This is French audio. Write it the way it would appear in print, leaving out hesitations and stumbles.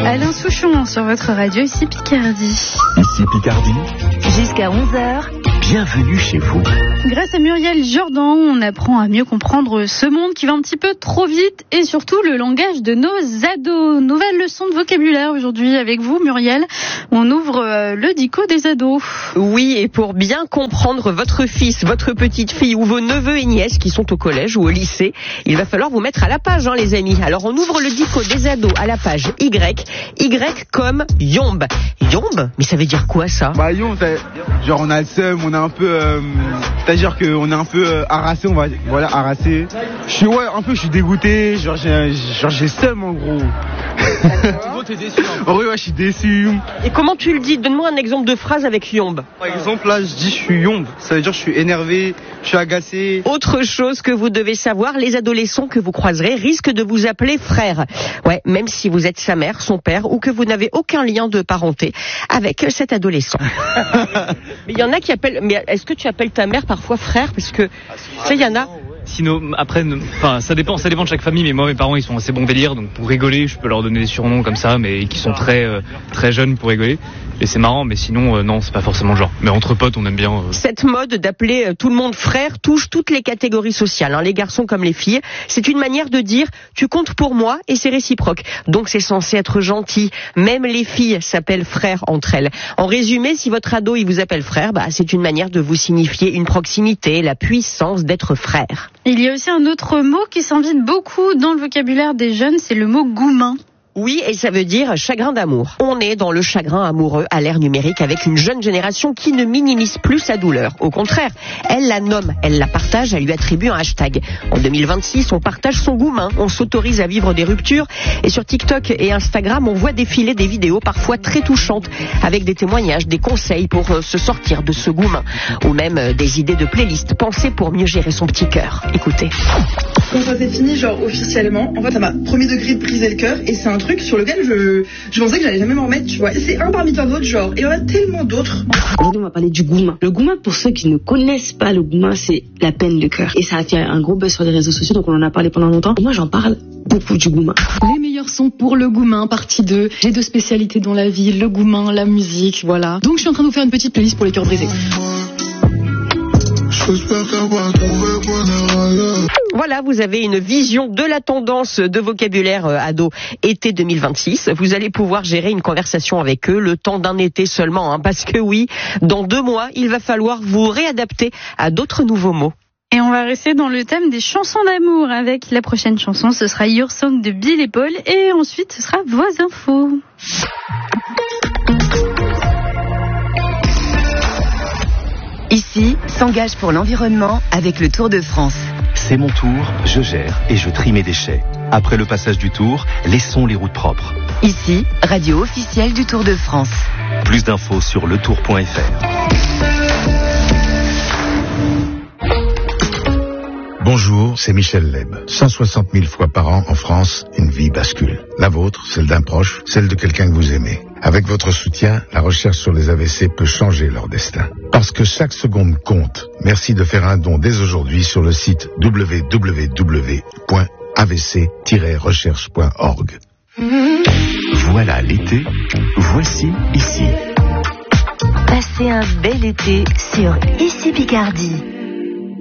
Alain Souchon sur votre radio, ici Picardie. Ici Picardie. Jusqu'à 11h. Bienvenue chez vous. Grâce à Muriel Jordan, on apprend à mieux comprendre ce monde qui va un petit peu trop vite et surtout le langage de nos ados. Nouvelle leçon de vocabulaire aujourd'hui avec vous, Muriel. On ouvre le dico des ados. Oui, et pour bien comprendre votre fils, votre petite fille ou vos neveux et nièces qui sont au collège ou au lycée, il va falloir vous mettre à la page, les amis. Alors on ouvre le dico des ados à la page Y. Y comme yombe. Yombe? Mais ça veut dire quoi ça? Bah yombe, genre on a le seum, on a un peu... c'est-à-dire qu'on est un peu harassé, harassé. Je suis dégoûté, genre j'ai seum en gros. T'es déçu un peu. Oui, je suis déçu. Et comment tu le dis? Donne-moi un exemple de phrase avec yombe. Par exemple, là, je dis je suis yombe. Ça veut dire je suis énervé, je suis agacé. Autre chose que vous devez savoir, les adolescents que vous croiserez risquent de vous appeler frère. Ouais, même si vous êtes sa mère, son père, ou que vous n'avez aucun lien de parenté avec cet adolescent. Mais il y en a qui appellent... Mais est-ce que tu appelles ta mère parfois frère? Parce que, tu sais, il y en a... Sinon, après, ça dépend de chaque famille, mais moi, mes parents, ils sont assez bons délire, donc pour rigoler, je peux leur donner des surnoms comme ça, mais qui sont très jeunes pour rigoler. Et c'est marrant, mais sinon, non, c'est pas forcément le genre. Mais entre potes, on aime bien. Cette mode d'appeler tout le monde frère touche toutes les catégories sociales, les garçons comme les filles. C'est une manière de dire, tu comptes pour moi, et c'est réciproque. Donc c'est censé être gentil. Même les filles s'appellent frères entre elles. En résumé, si votre ado, il vous appelle frère, c'est une manière de vous signifier une proximité, la puissance d'être frère. Il y a aussi un autre mot qui s'invite beaucoup dans le vocabulaire des jeunes, c'est le mot goumin. Oui, et ça veut dire chagrin d'amour. On est dans le chagrin amoureux à l'ère numérique avec une jeune génération qui ne minimise plus sa douleur. Au contraire, elle la nomme, elle la partage, elle lui attribue un hashtag. En 2026, on partage son goumin, on s'autorise à vivre des ruptures. Et sur TikTok et Instagram, on voit défiler des vidéos parfois très touchantes avec des témoignages, des conseils pour se sortir de ce goumin. Ou même des idées de playlists pensées pour mieux gérer son petit cœur. Écoutez. Quand ça s'est fini, officiellement, en fait, ça m'a premier degré de briser le cœur et c'est un truc sur lequel je pensais que j'allais jamais m'en remettre, tu vois. Et c'est un parmi tant d'autres, et il y en a tellement d'autres. Aujourd'hui, on va parler du goumin. Le goumin, pour ceux qui ne connaissent pas le goumin, c'est la peine de cœur. Et ça a fait un gros buzz sur les réseaux sociaux, donc on en a parlé pendant longtemps. Et moi, j'en parle beaucoup du goumin. Les meilleurs sons pour le goumin, partie 2. J'ai 2 spécialités dans la vie, le goumin, la musique, voilà. Donc je suis en train de vous faire une petite playlist pour les cœurs brisés. Voilà, vous avez une vision de la tendance de vocabulaire ado été 2026. Vous allez pouvoir gérer une conversation avec eux le temps d'un été seulement, parce que oui, dans 2 mois, il va falloir vous réadapter à d'autres nouveaux mots. Et on va rester dans le thème des chansons d'amour avec la prochaine chanson, ce sera Your Song de Bill et Paul et ensuite ce sera vos infos. Ici, s'engage pour l'environnement avec le Tour de France. C'est mon tour, je gère et je trie mes déchets. Après le passage du tour, laissons les routes propres. Ici, radio officielle du Tour de France. Plus d'infos sur letour.fr. Bonjour, c'est Michel Leb. 160 000 fois par an en France, une vie bascule. La vôtre, celle d'un proche, celle de quelqu'un que vous aimez. Avec votre soutien, la recherche sur les AVC peut changer leur destin. Parce que chaque seconde compte. Merci de faire un don dès aujourd'hui sur le site www.avc-recherche.org. Voilà l'été, voici ici. Passez un bel été sur Ici Picardie.